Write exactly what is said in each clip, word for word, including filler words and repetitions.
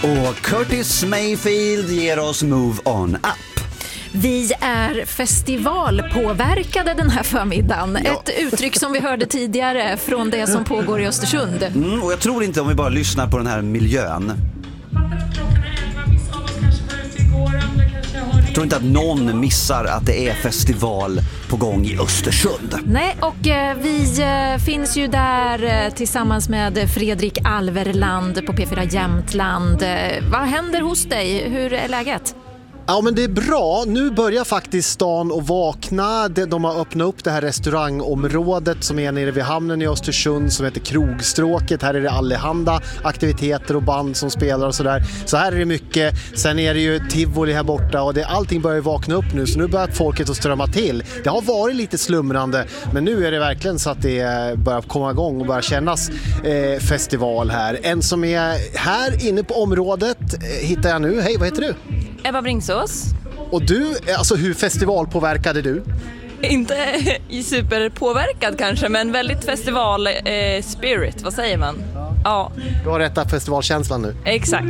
Och Curtis Mayfield ger oss Move On Up. Vi är festivalpåverkade den här förmiddagen. Ja. Ett uttryck som vi hörde tidigare från det som pågår i Östersund. Mm, och jag tror inte om vi bara lyssnar på den här miljön. Jag tror inte att någon missar att det är festival på gång i Östersund. Nej, och eh, vi eh, finns ju där eh, tillsammans med Fredrik Alverland på P fyra Jämtland. Eh, vad händer hos dig? Hur är läget? Ja, men det är bra. Nu börjar faktiskt stan att vakna. De har öppnat upp det här restaurangområdet som är nere vid hamnen i Östersund som heter Krogstråket. Här är det allehanda aktiviteter och band som spelar och sådär. Så här är det mycket. Sen är det ju tivoli här borta och det, allting börjar vakna upp nu. Så nu börjar folket att strömma till. Det har varit lite slumrande, men nu är det verkligen så att det börjar komma igång och börjar kännas eh, festival här. En som är här inne på området eh, hittar jag nu. Hej, vad heter du? Ebba Bringsås. Och du, alltså hur festivalpåverkade du? Inte superpåverkad kanske, men väldigt festival eh, spirit, vad säger man? Ja. Du har rätta festivalkänslan nu. Exakt.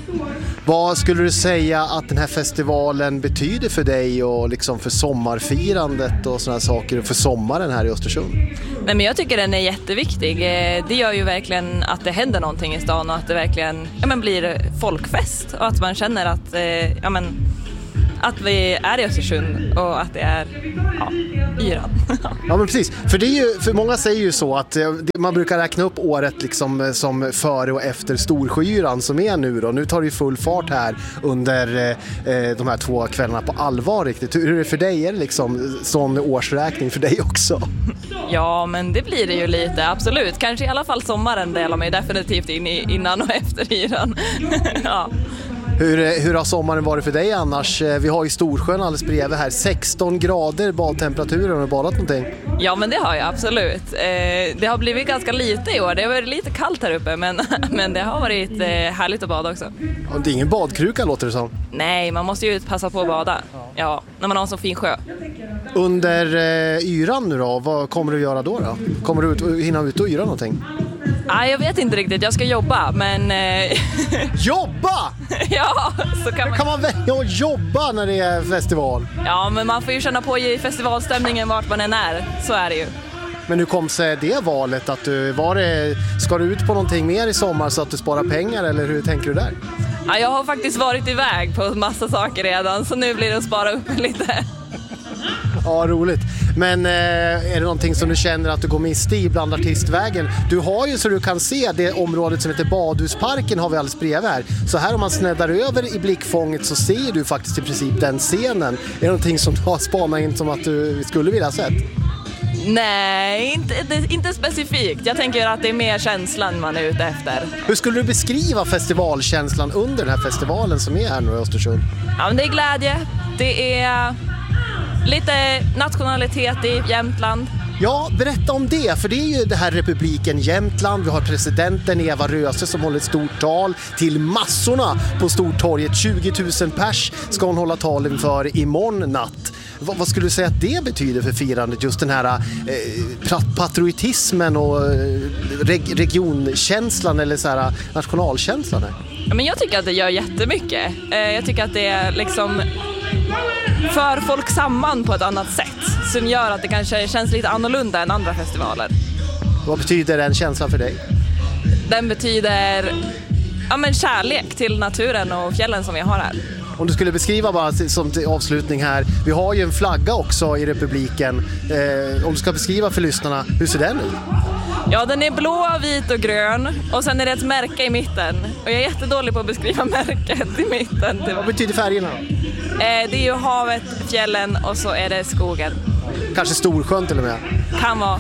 Vad skulle du säga att den här festivalen betyder för dig och liksom för sommarfirandet och sådana saker och för sommaren här i Östersund? Nej, men jag tycker den är jätteviktig. Det gör ju verkligen att det händer någonting i stan och att det verkligen ja, men blir folkfest och att man känner att ja, men, att vi är i Östersund och att det är ja, yran. Ja, men precis. För, det är ju, för många säger ju så att man brukar räkna upp året liksom som före och efter Storsjöyran som är nu då. Nu tar det ju full fart här under eh, de här två kvällarna på allvar riktigt. Hur är det för dig? Är det liksom sån årsräkning för dig också? Ja, men det blir det ju lite, absolut. Kanske i alla fall sommaren delar man ju definitivt in i innan och efter yran. Ja. Hur, hur har sommaren varit för dig annars? Vi har ju Storsjön alldeles bredvid här. sexton grader badtemperaturer. Har du badat någonting? Ja, men det har jag absolut. Eh, det har blivit ganska lite i år. Det har varit lite kallt här uppe, men, men det har varit eh, härligt att bada också. Och det är ingen badkruka låter det som. Nej, man måste ju passa på att bada. Ja, när man har en så fin sjö. Under eh, yran nu då, vad kommer du göra då? då? Kommer du ut, hinna ut och yra någonting? Nej, jag vet inte riktigt. Jag ska jobba, men... Eh... Jobba? Ja, så kan man... Kan man välja att jobba när det är festival? Ja, men man får ju känna på i festivalstämningen vart man än är. Så är det ju. Men hur kom sig det valet? Att du, var det, ska du ut på någonting mer i sommar så att du sparar pengar, eller hur tänker du där? Ja, jag har faktiskt varit iväg på massa saker redan, så nu blir det att spara upp lite. Ja, roligt. Men eh, är det någonting som du känner att du går miste i bland artistvägen? Du har ju så du kan se det området som heter Badhusparken har vi alldeles bredvid här. Så här om man snäddar över i blickfånget så ser du faktiskt i princip den scenen. Är det någonting som du har spanat in som att du skulle vilja ha sett? Nej, inte, inte specifikt. Jag tänker att det är mer känslan man är ute efter. Hur skulle du beskriva festivalkänslan under den här festivalen som är här nu i Östersund? Ja, men det är glädje. Det är lite nationalitet i Jämtland. Ja, berätta om det, för det är ju det här republiken Jämtland. Vi har presidenten Eva Röse som håller ett stort tal till massorna på Stortorget. tjugo tusen pers ska hon hålla tal inför imorgon natt. Vad, vad skulle du säga att det betyder för firandet? Just den här eh, patriotismen och eh, reg- regionkänslan eller så här, nationalkänslan här. Ja, men jag tycker att det gör jättemycket. Eh, jag tycker att det är liksom för folk samman på ett annat sätt som gör att det kanske känns lite annorlunda än andra festivaler. Vad betyder den känslan för dig? Den betyder ja, men kärlek till naturen och fjällen som vi har här. Om du skulle beskriva bara som till avslutning här, vi har ju en flagga också i republiken. Eh, om du ska beskriva för lyssnarna, hur ser den ut? Ja, den är blå, vit och grön och sen är det ett märke i mitten. Och jag är jättedålig på att beskriva märket i mitten. Vad betyder färgerna? Eh, det är ju havet, fjällen och så är det skogen. Kanske Storsjön till och med. Kan vara.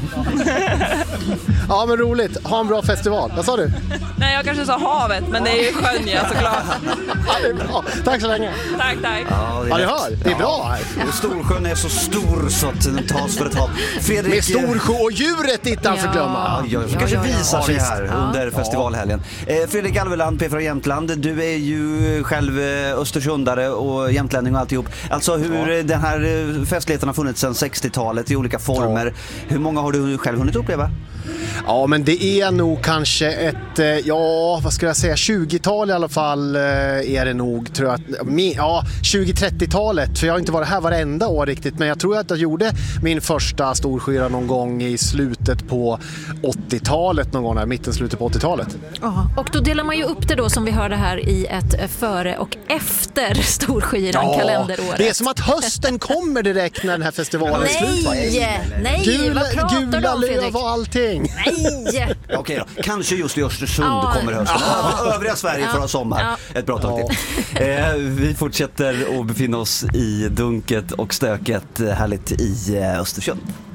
Ja, men roligt. Ha en bra festival. Vad sa du? Nej, jag kanske sa havet, men det är ju sjön, ja, såklart. Ja, det är bra. Tack så länge. Tack, tack. Ja, det är, ja, det hör. Det är bra här. Ja. Storsjön är så stor så att den tas för ett hav. Fredrik... Med Storsjö och djuret inte han ja. förglömma. Ja, ja, kanske visar ja, sig visst. här under festivalhelgen. Eh, Fredrik Alverland, P fyra Jämtland, du är ju själv östersundare och jämtlänning och alltihop. Alltså hur ja. den här festligheten har funnits sedan sextiotalet i olika former. Ja. Hur många har du själv hunnit uppleva? Ja, men det är nog kanske ett, eh, ja, vad ska jag säga, tjugotal i alla fall eh, är det nog, tror jag. Att, ja, tjugo-trettiotalet, för jag har inte varit här varenda år riktigt, men jag tror att jag gjorde min första storskyra någon gång i slutet på åttiotalet, någon gång här, mitten, slutet på åttiotalet. Ja, och då delar man ju upp det då, som vi hörde här, i ett före och efter storskyran, ja, kalenderåret. Det är som att hösten kommer direkt när den här festivalen är slut. Nej, nej, Gula, vad pratar gula du om, löv Fredrik? och allting. Nej! Okej då, kanske just i Östersund Ja. kommer hösten. Ja. Övriga Sverige får ha sommar. Ja. Ett bra tag till. Eh, vi fortsätter att befinna oss i dunket och stöket härligt i Östersund.